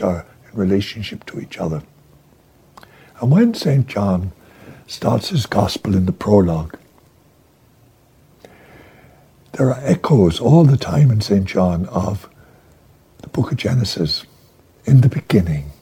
are in relationship to each other. And when St. John starts his gospel in the prologue, there are echoes all the time in St. John of the book of Genesis. In the beginning,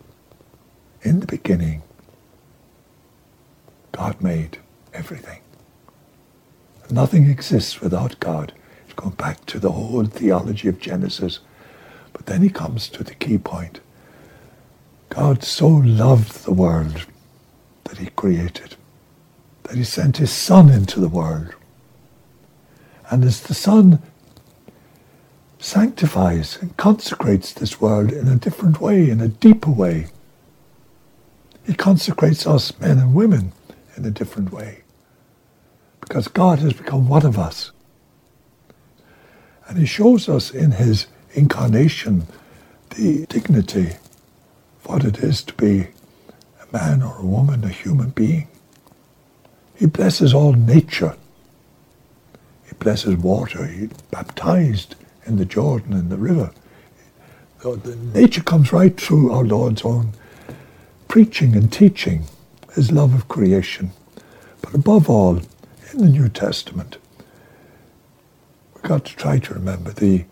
God made everything. Nothing exists without God. He's going back to the whole theology of Genesis. But then he comes to the key point. God so loved the world that he created, that he sent his Son into the world. And as the Son sanctifies and consecrates this world in a different way, in a deeper way, he consecrates us, men and women, in a different way. Because God has become one of us. And he shows us in his incarnation the dignity of what it is to be a man or a woman, a human being. He blesses all nature. He blesses water. He baptized in the Jordan, in the river. The nature comes right through our Lord's own preaching and teaching, his love of creation. But above all, in the New Testament, we've got to try to remember the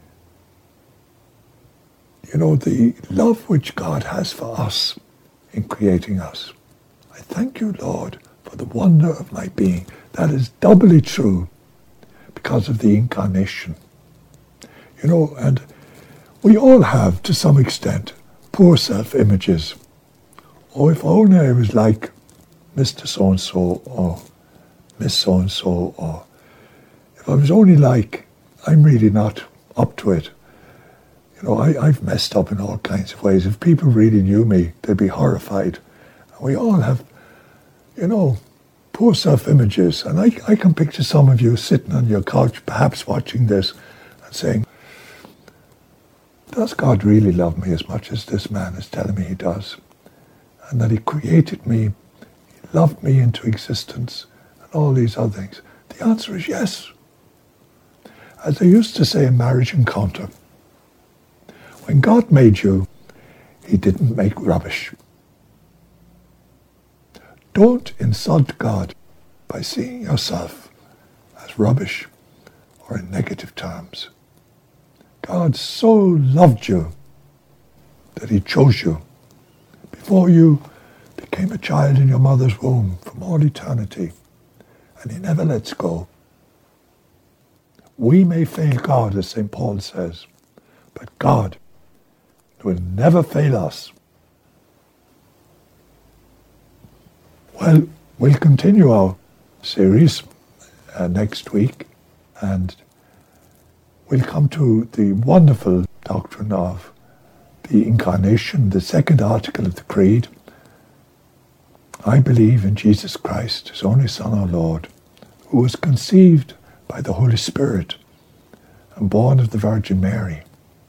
love which God has for us in creating us. I thank you, Lord, for the wonder of my being. That is doubly true because of the incarnation. And we all have, to some extent, poor self-images. Oh, if only I was like Mr. So-and-so or Miss So-and-so, or if I was only like, I'm really not up to it. I've messed up in all kinds of ways. If people really knew me, they'd be horrified. And we all have, poor self-images. And I can picture some of you sitting on your couch, perhaps watching this, and saying, does God really love me as much as this man is telling me he does? And that he created me, he loved me into existence, and all these other things. The answer is yes. As they used to say in Marriage Encounter, when God made you, he didn't make rubbish. Don't insult God by seeing yourself as rubbish or in negative terms. God so loved you that he chose you before you became a child in your mother's womb from all eternity, and he never lets go. We may fail God, as St. Paul says, but God will never fail us. Well, we'll continue our series next week, and we'll come to the wonderful doctrine of the Incarnation, the second article of the Creed. I believe in Jesus Christ, his only Son, our Lord, who was conceived by the Holy Spirit and born of the Virgin Mary.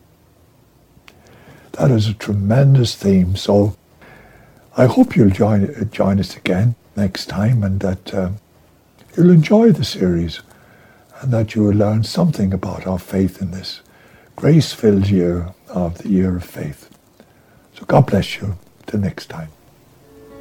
That is a tremendous theme, so I hope you'll join us again next time, and that you'll enjoy the series, and that you will learn something about our faith in this grace-filled year of the Year of Faith. So God bless you. Till next time.